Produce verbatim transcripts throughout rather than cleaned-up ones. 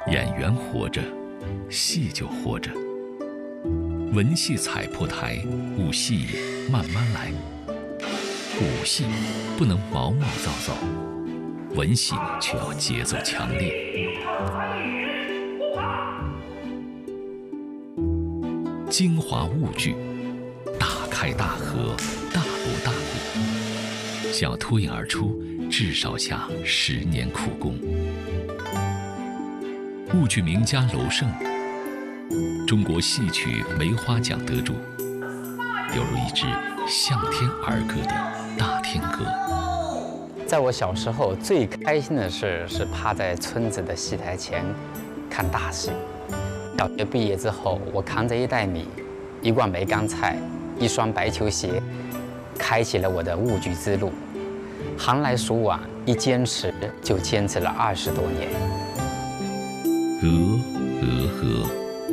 演员活着，戏就活着。文戏踩破台，武戏慢慢来。武戏不能毛毛躁躁，文戏却要节奏强烈。精华物剧，大开大合，大锣大鼓，想要脱颖而出，至少下十年苦功。物剧名家娄胜，中国戏曲梅花奖得主，犹如一支向天而歌的大天歌。 在我小时候，最开心的事是趴在村子的戏台前看大戏。小学毕业之后，我扛着一袋米、一罐梅干菜、一双白球鞋，开启了我的物剧之路。寒来暑往，一坚持就坚持了二十多年。 鹅鹅鹅，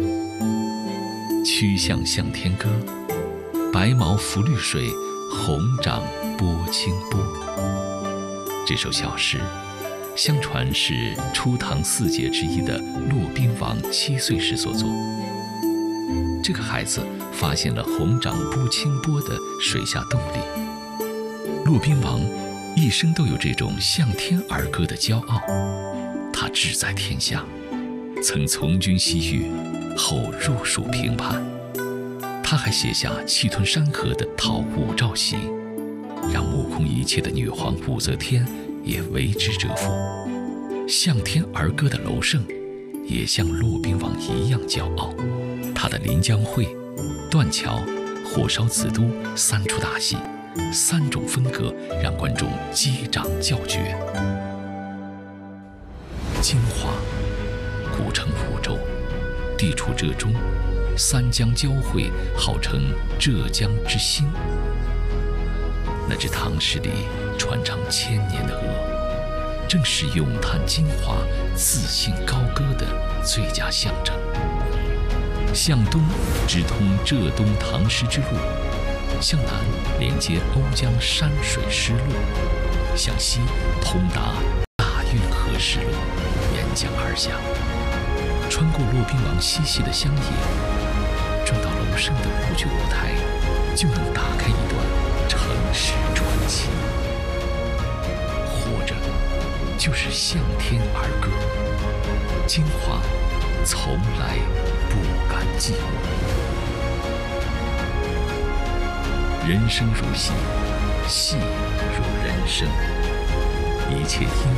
曲项向天歌，白毛浮绿水，红掌拨清波。这首小诗，相传是初唐四杰之一的骆宾王七岁时所作。这个孩子发现了红掌拨清波的水下动力。骆宾王一生都有这种向天而歌的骄傲，他志在天下，曾从军西域，后入蜀平叛。他还写下气吞山河的讨武曌檄，让目空一切的女皇武则天也为之折服。向天而歌的娄胜，也像骆宾王一样骄傲。他的《临江会》《断桥》《火烧紫都》三出大戏，三种风格让观众击掌叫绝。金华，古称湖州，地处浙中，三江交汇，号称浙江之心。那只唐诗里传唱千年的鹅，正是咏叹金华、自信高歌的最佳象征。向东直通浙东唐诗之路，向南连接瓯江山水诗路，向西通达大运河诗路，沿江而下，穿过骆宾王嬉戏的乡野，转到娄胜的物剧舞台，就能打开一段城市传奇。活着就是向天而歌，金华从来不甘寂寞。人生如戏，戏如人生，一切因